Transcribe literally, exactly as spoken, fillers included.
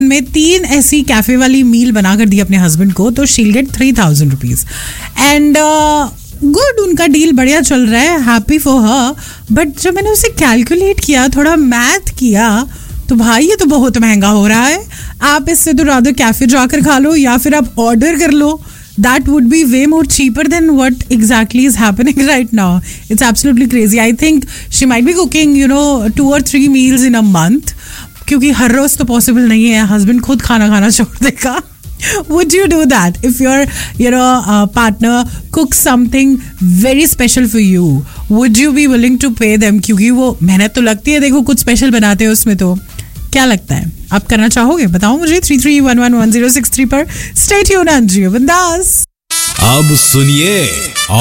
में तीन ऐसी कैफे वाली मील बनाकर दी अपने हस्बैंड को, तो she'll get three thousand rupees and good, उनका डील बढ़िया चल रहा है, हैप्पी फॉर हर. बट जब मैंने उसे कैलकुलेट किया, थोड़ा मैथ किया, तो भाई ये तो बहुत महंगा हो रहा है. आप इससे तो रादर कैफे जाकर खा लो या फिर आप ऑर्डर कर लो. That would be way more cheaper than what exactly is happening right now. It's absolutely crazy. I think she might be cooking, you know, two or three meals in a month. क्योंकि हर रोज तो possible नहीं है, husband खुद खाना खाना छोड़ देगा. Would you do that if your, you know, uh, partner cooks something very special for you? Would you be willing to pay them? क्योंकि वो मेहनत तो लगती है, देखो कुछ स्पेशल बनाते हैं उसमें. तो क्या लगता है, आप करना चाहोगे? बताओ मुझे three three one one one zero six three पर. स्टे ट्यून्ड एंड जियो बिंदास. अब सुनिए